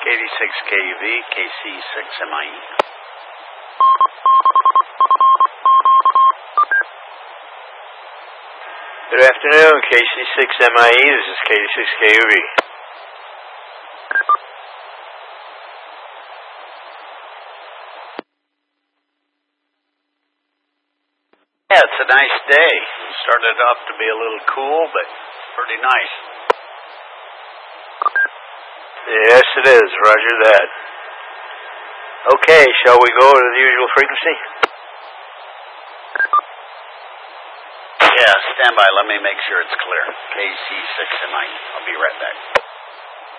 KD6KUV, KC6MIE. Good afternoon, KC6MIE. This is KD6KUV. Yeah, it's a nice day. It started off to be a little cool, but pretty nice. Yes, it is. Roger that. Okay, shall we go to the usual frequency? Yeah, stand by. Let me make sure it's clear. KC6MIE. I'll be right back.